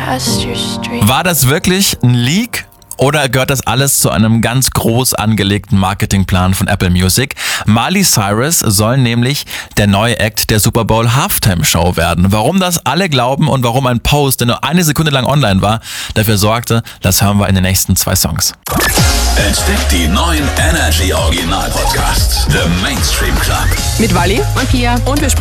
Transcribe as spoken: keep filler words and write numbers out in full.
War das wirklich ein Leak? Oder gehört das alles zu einem ganz groß angelegten Marketingplan von Apple Music? Miley Cyrus soll nämlich der neue Act der Super Bowl Halftime Show werden. Warum das alle glauben und warum ein Post, der nur eine Sekunde lang online war, dafür sorgte, das hören wir in den nächsten zwei Songs. Entdeckt die neuen Energy Original Podcasts. The Mainstream Club. Mit Wally und Pia. Und wir sprechen